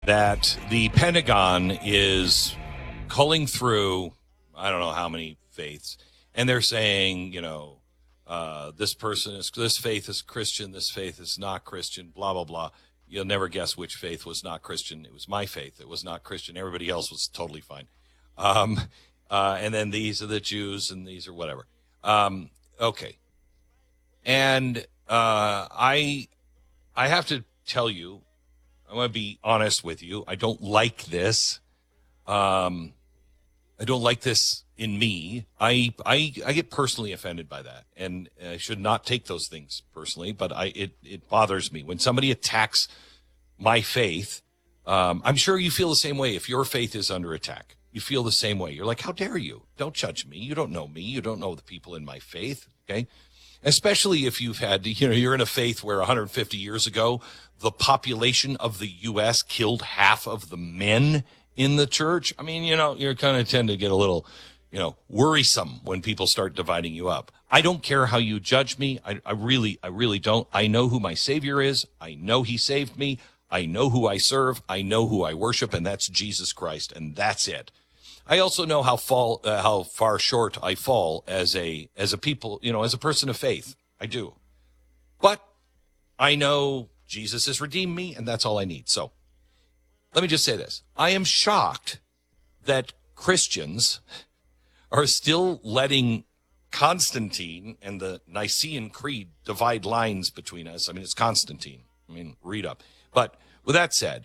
that the Pentagon is culling through, I don't know how many faiths, and they're saying, this faith is Christian, this faith is not Christian, blah, blah, blah. You'll never guess which faith was not Christian. It was my faith. It was not Christian. Everybody else was totally fine. And then these are the Jews and these are whatever. Okay. And I have to tell you, I'm going to be honest with you. I don't like this. I don't like this in me. I get personally offended by that, and I should not take those things personally. But it bothers me when somebody attacks my faith. I'm sure you feel the same way. If your faith is under attack, you feel the same way. You're like, how dare you? Don't judge me. You don't know me. You don't know the people in my faith. Okay. Especially if you've had, you're in a faith where 150 years ago, the population of the U.S. killed half of the men in the church. I mean, you're kind of tend to get a little, worrisome when people start dividing you up. I don't care how you judge me. I really don't. I know who my Savior is. I know he saved me. I know who I serve. I know who I worship, and that's Jesus Christ, and that's it. I also know how far short I fall as a people, as a person of faith. I do. But I know Jesus has redeemed me, and that's all I need. So let me just say this. I am shocked that Christians are still letting Constantine and the Nicene Creed divide lines between us. I mean, it's Constantine. Read up. But with that said,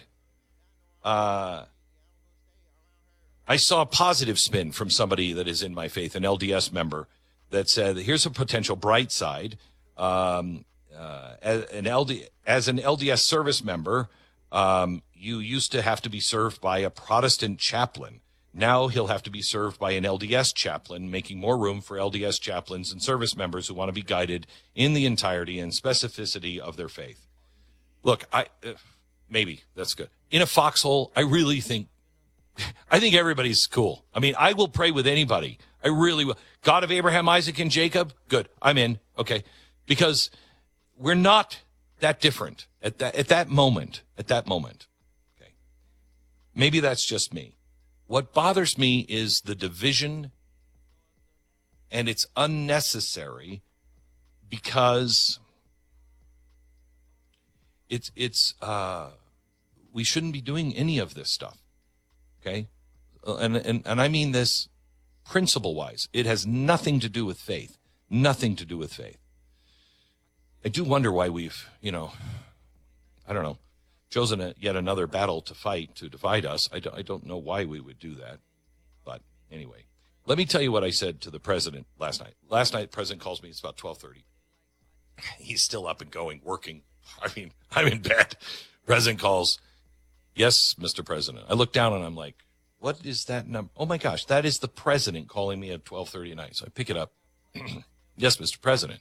I saw a positive spin from somebody that is in my faith, an LDS member, that said, here's a potential bright side. As an LDS service member, you used to have to be served by a Protestant chaplain. Now he'll have to be served by an LDS chaplain, making more room for LDS chaplains and service members who want to be guided in the entirety and specificity of their faith. Look, maybe that's good. In a foxhole, I think everybody's cool. I will pray with anybody. I really will. God of Abraham, Isaac, and Jacob, good. I'm in. Okay. Because we're not that different at that moment. Okay. Maybe that's just me. What bothers me is the division, and it's unnecessary because we shouldn't be doing any of this stuff. Okay. And I mean this principle wise. It has nothing to do with faith. Nothing to do with faith. I do wonder why we've, I don't know, chosen yet another battle to fight to divide us. I don't know why we would do that. But anyway, let me tell you what I said to the president last night. Last night, the president calls me. It's about 12:30. He's still up and going, working. I'm in bed. President calls. Yes, Mr. President. I look down and I'm like, what is that number? Oh my gosh, that is the president calling me at 12:30 at night. So I pick it up. Yes, Mr. President.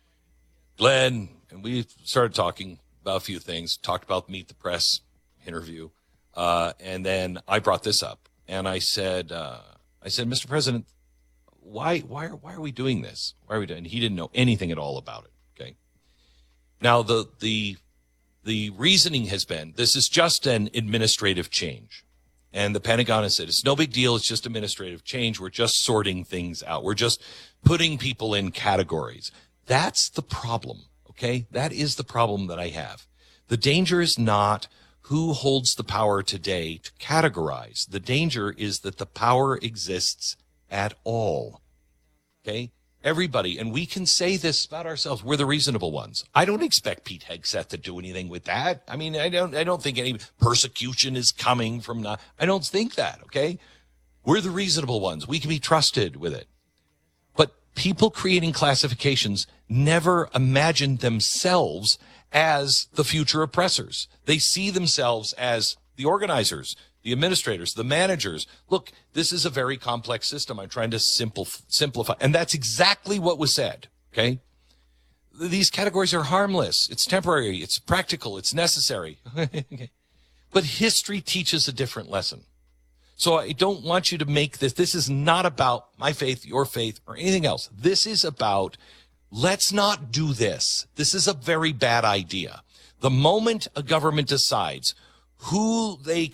Glenn, and we started talking about a few things, talked about Meet the Press interview. And then I brought this up and I said, Mr. President, why are we doing this? Why are we doing? And he didn't know anything at all about it. Okay. Now the reasoning has been, this is just an administrative change. And the Pentagon has said, it's no big deal. It's just administrative change. We're just sorting things out. We're just putting people in categories. That's the problem. Okay. That is the problem that I have. The danger is not who holds the power today to categorize. The danger is that the power exists at all. Okay. Everybody, and we can say this about ourselves, we're the reasonable ones. I don't expect Pete Hegseth to do anything with that. I don't think any persecution is coming from I don't think that, okay? We're the reasonable ones. We can be trusted with it. But people creating classifications never imagined themselves as the future oppressors. They see themselves as the organizers, the administrators, the managers. Look, this is a very complex system. I'm trying to simplify. And that's exactly what was said. Okay. These categories are harmless. It's temporary. It's practical. It's necessary. Okay. But history teaches a different lesson. So I don't want you to make this. This is not about my faith, your faith, or anything else. This is about, let's not do this. This is a very bad idea. The moment a government decides who they